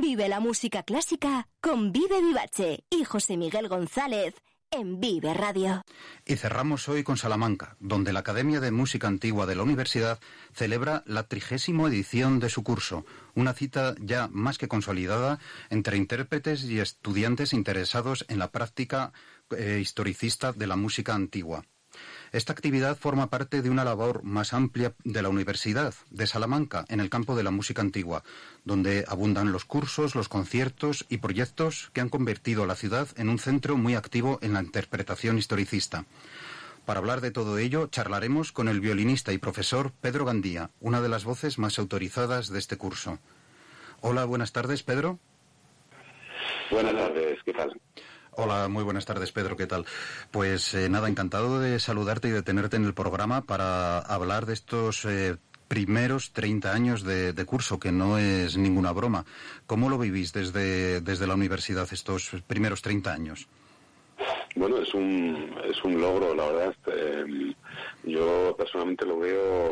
Vive la música clásica con Vive Vivace y José Miguel González en Vive Radio. Y cerramos hoy con Salamanca, donde la Academia de Música Antigua de la Universidad celebra la 30ª edición de su curso, una cita ya más que consolidada entre intérpretes y estudiantes interesados en la práctica historicista de la música antigua. Esta actividad forma parte de una labor más amplia de la Universidad de Salamanca en el campo de la música antigua, donde abundan los cursos, los conciertos y proyectos que han convertido a la ciudad en un centro muy activo en la interpretación historicista. Para hablar de todo ello, charlaremos con el violinista y profesor Pedro Gandía, una de las voces más autorizadas de este curso. Hola, buenas tardes, Pedro. Buenas tardes, ¿qué tal? Hola, muy buenas tardes, Pedro, ¿qué tal? Pues nada, encantado de saludarte y de tenerte en el programa para hablar de estos primeros 30 años de curso, que no es ninguna broma. ¿Cómo lo vivís desde la universidad estos primeros 30 años? Bueno, es un logro, la verdad. Yo personalmente lo veo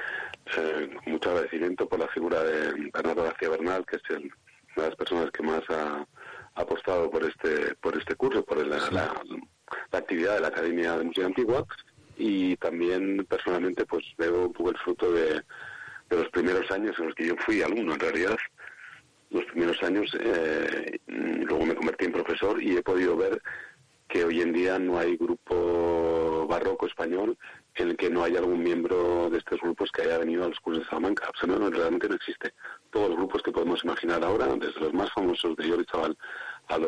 con mucho agradecimiento por la figura de Bernardo García Bernal, que es una de las personas que más ha apostado por este curso, por la actividad de la Academia de Música Antigua, y también personalmente pues veo un poco el fruto de los primeros años en los que yo fui alumno, en realidad. Los primeros años, luego me convertí en profesor y he podido ver que hoy en día no hay grupo barroco español en el que no haya algún miembro de estos grupos que haya venido a los cursos de Salamanca. O sea, realmente no existe. Todos los grupos que podemos imaginar ahora, desde los más famosos de Jordi Chaval a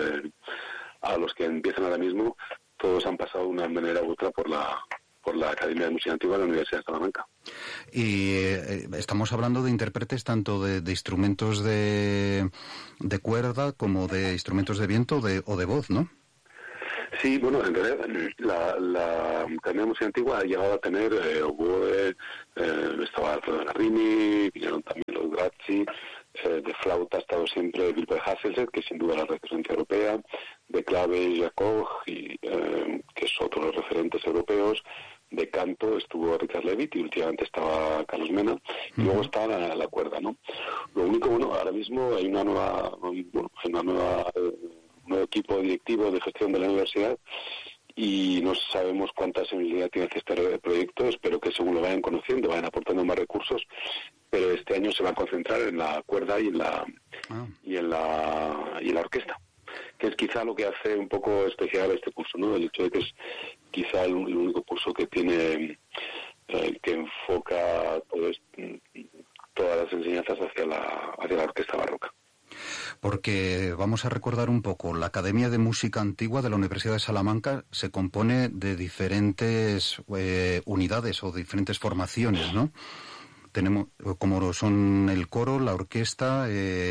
los que empiezan ahora mismo, todos han pasado de una manera u otra por la Academia de Música Antigua de la Universidad de Salamanca. Y estamos hablando de intérpretes tanto de instrumentos de cuerda como de instrumentos de viento o de voz, ¿no? Sí, bueno, en realidad la Academia de Música Antigua ha llegado a tener oboe, estaba Alfredo Garrini, vinieron también los Grazzi, de flauta ha estado siempre Wilbert Hasselset, que sin duda es la referencia europea, de clave Jacob, que es otro de los referentes europeos, de canto estuvo Richard Levitt y últimamente estaba Carlos Mena, y luego está la cuerda, ¿no? Lo único, ahora mismo hay un nuevo equipo directivo de gestión de la universidad y no sabemos cuánta sensibilidad tiene este proyecto. Espero que según lo vayan conociendo vayan aportando más recursos, pero este año se va a concentrar en la cuerda y en la orquesta, que es quizá lo que hace un poco especial este curso, ¿no? El hecho de que es quizá el único curso que tiene que enfoca todas las enseñanzas hacia la orquesta barroca. Porque vamos a recordar un poco, la Academia de Música Antigua de la Universidad de Salamanca se compone de diferentes unidades o diferentes formaciones, ¿no? Tenemos, como son el coro, la orquesta,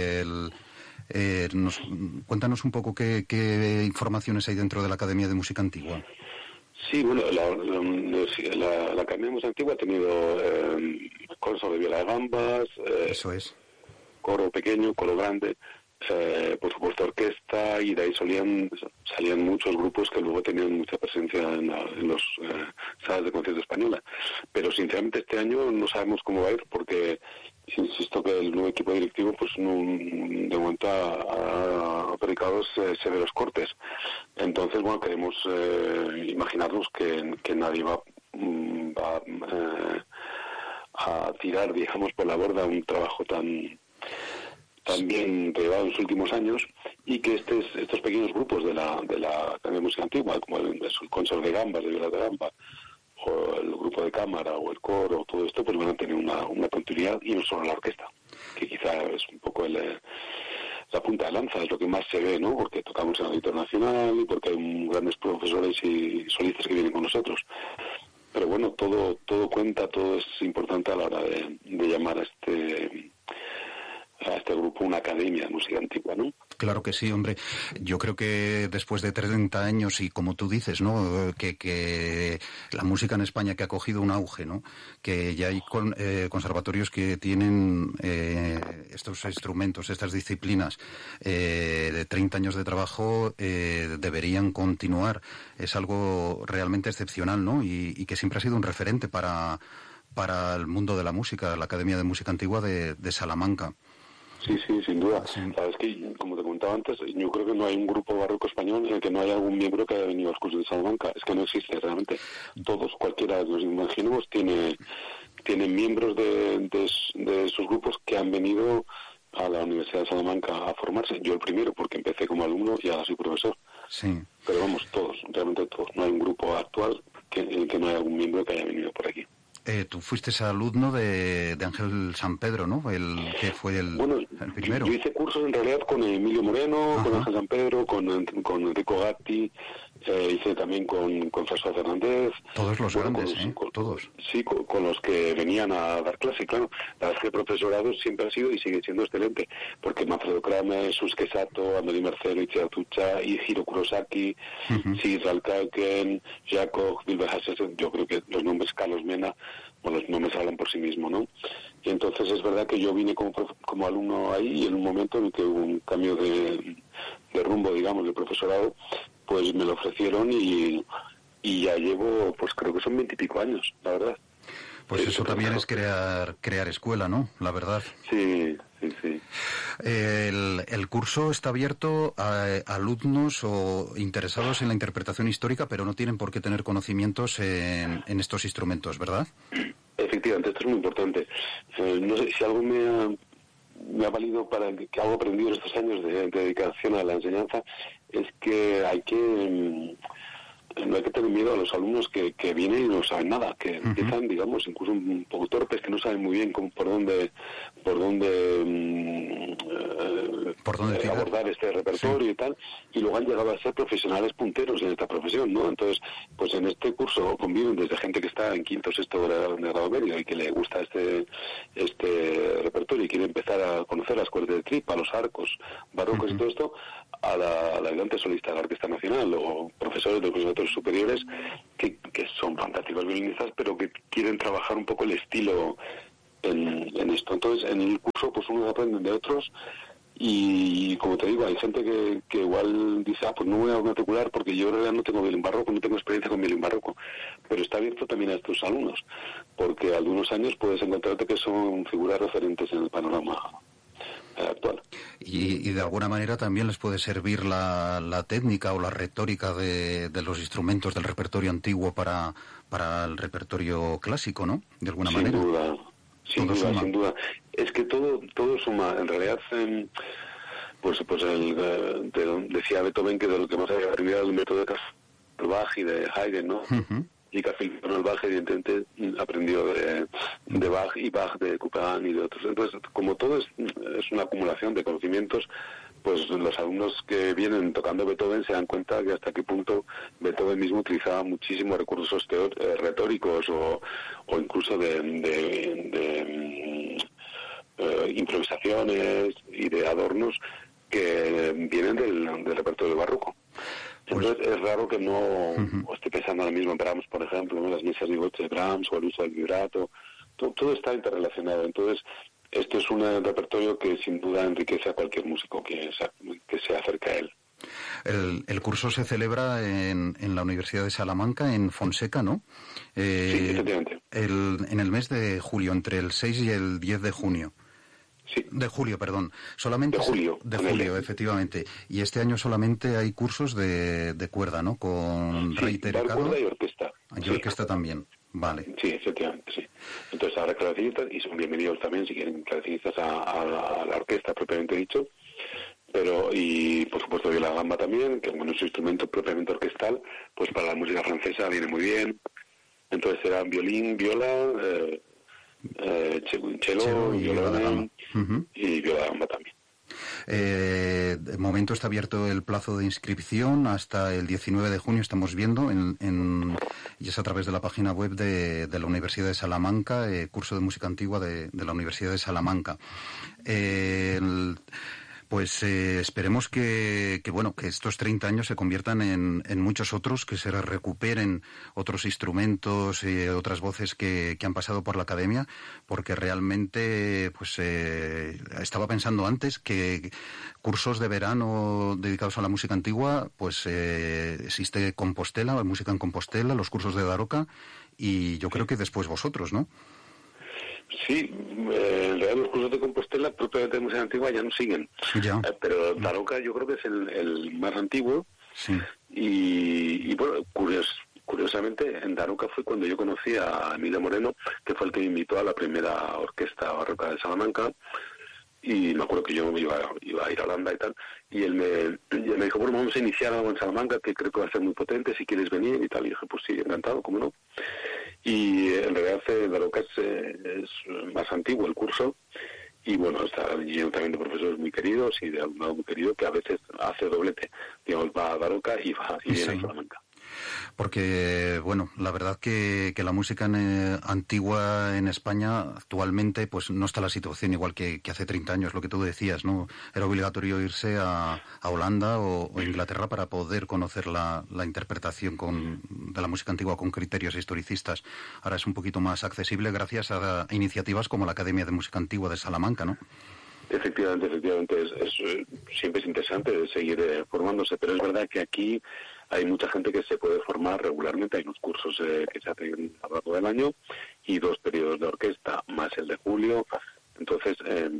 cuéntanos un poco qué informaciones hay dentro de la Academia de Música Antigua. Sí, bueno, la Academia de Música Antigua ha tenido curso de viola de gambas, eso es, coro pequeño, coro grande, por supuesto orquesta, y de ahí salían muchos grupos que luego tenían mucha presencia en los salas de concierto española. Pero sinceramente este año no sabemos cómo va a ir, porque insisto que el nuevo equipo directivo pues de momento ha predicado severos cortes. Entonces, bueno, queremos imaginarnos que nadie va a tirar, digamos, por la borda un trabajo tan bien llevado en los últimos años, y que estos pequeños grupos de la Academia de Música Antigua, como el consort de gambas, de viola de gamba, o el grupo de cámara, o el coro, todo esto, pues van a tener una continuidad, y no solo la orquesta, que quizá es un poco la punta de lanza, es lo que más se ve, ¿no? Porque tocamos en el Auditorio Nacional y porque hay grandes profesores y solistas que vienen con nosotros. Pero bueno, todo cuenta, todo es importante a la hora de llamar a este grupo una academia de música antigua, ¿no? Claro que sí, hombre. Yo creo que después de 30 años y como tú dices, ¿no? Que la música en España que ha cogido un auge, ¿no? Que ya hay conservatorios que tienen estos instrumentos, estas disciplinas de 30 años de trabajo, deberían continuar. Es algo realmente excepcional, ¿no? Y que siempre ha sido un referente para el mundo de la música, la Academia de Música Antigua de Salamanca. Sí, sin duda. Sí. Sabes que, como te comentaba antes, yo creo que no hay un grupo barroco español en el que no haya algún miembro que haya venido a los cursos de Salamanca. Es que no existe realmente. Todos, cualquiera de los imaginemos, tienen miembros de sus grupos que han venido a la Universidad de Salamanca a formarse. Yo el primero, porque empecé como alumno y ahora soy profesor. Sí. Pero vamos, todos, realmente todos. No hay un grupo actual en el que no haya algún miembro que haya venido por aquí. Tú fuiste alumno de Ángel San Pedro, ¿no? El que fue el primero. Yo hice cursos en realidad con Emilio Moreno, Ajá. con Ángel San Pedro, con Enrico Gatti, hice también con François Fernández. Todos los grandes, todos. Sí, con los que venían a dar clase, claro. La verdad es que el profesorado siempre ha sido y sigue siendo excelente, porque Manfredo Kramer, Susuke Sato, Amelie Marcelo, Ichiro Tucha, Hiro Kurosaki, Sigrid Alcauken, Jacob, Wilbur Hassel, yo creo que los nombres Carlos Mena, bueno, los nombres hablan por sí mismos, ¿no? Y entonces es verdad que yo vine como alumno ahí y en un momento en el que hubo un cambio de rumbo, digamos, del profesorado, pues me lo ofrecieron y ya llevo, pues creo que son 20 y pico años, la verdad. Pues eso también es crear escuela, ¿no? La verdad. Sí. El curso está abierto a alumnos o interesados en la interpretación histórica, pero no tienen por qué tener conocimientos en estos instrumentos, ¿verdad? Efectivamente, esto es muy importante. No sé si algo me ha valido para que algo aprendido en estos años de dedicación a la enseñanza, es que no hay que tener miedo a los alumnos que vienen y no saben nada, que empiezan, digamos, incluso un poco torpes, que no saben muy bien por dónde abordar este repertorio y tal, y luego han llegado a ser profesionales punteros en esta profesión, ¿no? Entonces, pues en este curso conviven desde gente que está en quinto o sexto de grado medio y que le gusta este repertorio y quiere empezar a conocer las cuerdas de tripa, los arcos barrocos y todo esto, a la ayudante solista de la Orquesta Nacional o profesores de conservatorios superiores que son fantásticos violinistas, pero que quieren trabajar un poco el estilo en esto. Entonces, en el curso, pues unos aprenden de otros y, como te digo, hay gente que igual dice, pues no voy a matricular porque yo en realidad no tengo violín barroco, no tengo experiencia con violín barroco, pero está abierto también a estos alumnos, porque algunos años puedes encontrarte que son figuras referentes en el panorama actual. Y de alguna manera también les puede servir la técnica o la retórica de los instrumentos del repertorio antiguo para el repertorio clásico, ¿no? De alguna manera. Sin duda. Es que todo suma. En realidad, decía Beethoven que de lo que más había aprendido era el método de Bach y de Haydn, ¿no? Uh-huh. Y Cafiel el Bach evidentemente aprendió de Bach y Bach de Couperin y de otros. Entonces, como todo es una acumulación de conocimientos, pues los alumnos que vienen tocando Beethoven se dan cuenta que hasta qué punto Beethoven mismo utilizaba muchísimos recursos retóricos o incluso de improvisaciones y de adornos que vienen del repertorio barroco. Entonces es raro que no esté pensando ahora mismo en Brahms, por ejemplo, ¿no? Las misas de de Brahms o el uso del vibrato, todo está interrelacionado. Entonces esto es un repertorio que sin duda enriquece a cualquier músico que se acerque a él. El curso se celebra en la Universidad de Salamanca, en Fonseca, ¿no? Sí, efectivamente. En el mes de julio, entre el 6 y el 10 de junio. Sí. De julio, perdón. Solamente de julio. De julio, efectivamente. Y este año solamente hay cursos de cuerda, ¿no? Con Reiter y cuerda y orquesta. Y orquesta también. Vale. Sí, efectivamente, sí. Entonces habrá clavecistas y son bienvenidos también si quieren clavecistas a la orquesta propiamente dicho. Y por supuesto viola gamba también, que como es un instrumento propiamente orquestal, pues para la música francesa viene muy bien. Entonces serán violín, viola, cello, y viola de gamba. Y viola de gamba también. De momento está abierto el plazo de inscripción hasta el 19 de junio, estamos viendo, y es a través de la página web de la Universidad de Salamanca, curso de música antigua de la Universidad de Salamanca. Pues esperemos que estos 30 años se conviertan en muchos otros, que se recuperen otros instrumentos y otras voces que han pasado por la academia, porque realmente estaba pensando antes que cursos de verano dedicados a la música antigua, pues existe Compostela, la música en Compostela, los cursos de Daroca, y yo creo que después vosotros, ¿no? Sí, en realidad los cursos de Compostela propiamente de música antigua ya no siguen. Ya. Pero Daroca yo creo que es el más antiguo. Sí. Y bueno, curiosamente en Daroca fue cuando yo conocí a Emilio Moreno, que fue el que me invitó a la primera orquesta barroca de Salamanca. Y me acuerdo que yo iba a ir a Holanda y tal, y él me dijo, bueno, vamos a iniciar algo en Salamanca que creo que va a ser muy potente, si quieres venir y tal. Y dije, pues sí, encantado, ¿cómo no? Y en realidad Daroca es más antiguo el curso, y bueno, está lleno también de profesores muy queridos y de alumnado muy querido que a veces hace doblete, digamos, va a Daroca y viene a Salamanca. Porque, bueno, la verdad que la música antigua en España actualmente pues no está la situación igual que hace 30 años, lo que tú decías, ¿no? Era obligatorio irse a Holanda o Inglaterra para poder conocer la interpretación de la música antigua con criterios historicistas. Ahora es un poquito más accesible gracias a iniciativas como la Academia de Música Antigua de Salamanca, ¿no? Efectivamente, siempre es interesante seguir formándose, pero es verdad que aquí hay mucha gente que se puede formar regularmente. Hay unos cursos que se hacen a lo largo del año y 2 periodos de orquesta, más el de julio. Entonces,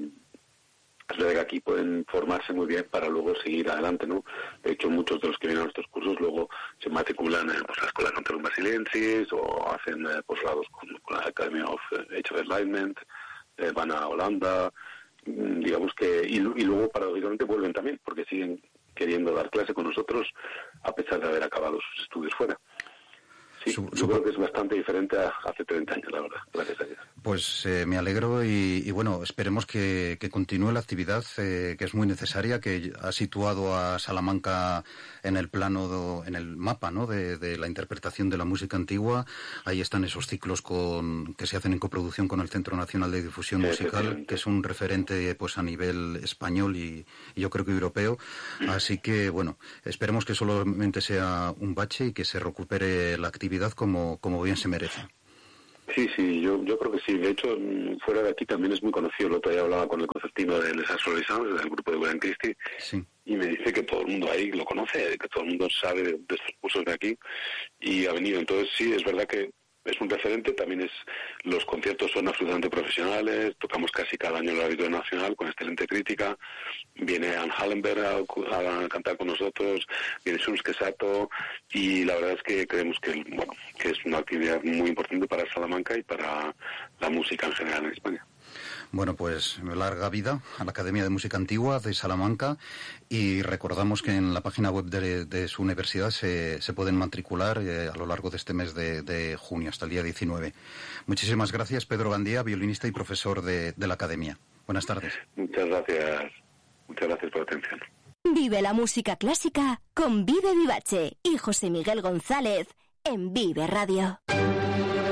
es verdad que aquí pueden formarse muy bien para luego seguir adelante, ¿no? De hecho, muchos de los que vienen a nuestros cursos luego se matriculan en la Escuela Cantorum Basiliensis o hacen poslados con la Academy of Age of Enlightenment, van a Holanda, digamos que y luego paradójicamente vuelven también porque siguen queriendo dar clase con nosotros a pesar de haber acabado sus estudios fuera. Sí, yo creo que es bastante diferente a hace 30 años, la verdad, gracias a Dios. Pues me alegro y bueno, esperemos que continúe la actividad que es muy necesaria, que ha situado a Salamanca en el plano, en el mapa, ¿no? de la interpretación de la música antigua. Ahí están esos ciclos que se hacen en coproducción con el Centro Nacional de Difusión Musical, que es un referente pues a nivel español y yo creo que europeo. Así que bueno, esperemos que solamente sea un bache y que se recupere la actividad como bien se merece. Sí, yo creo que sí. De hecho, fuera de aquí también es muy conocido. El otro día hablaba con el concertino de Les Arts del grupo de William Christie, sí. Y me dice que todo el mundo ahí lo conoce, que todo el mundo sabe de estos cursos de aquí y ha venido. Entonces sí, es verdad que es un referente. También los conciertos son absolutamente profesionales, tocamos casi cada año en el Auditorio Nacional con excelente crítica. Viene Anne Hallenberg a cantar con nosotros, viene Sunsuke Sato, y la verdad es que creemos que es una actividad muy importante para Salamanca y para la música en general en España. Bueno, pues larga vida a la Academia de Música Antigua de Salamanca, y recordamos que en la página web de su universidad se pueden matricular a lo largo de este mes de junio hasta el día 19. Muchísimas gracias, Pedro Gandía, violinista y profesor de la Academia. Buenas tardes. Muchas gracias por la atención. Vive la música clásica con Vive Vivace y José Miguel González en Vive Radio.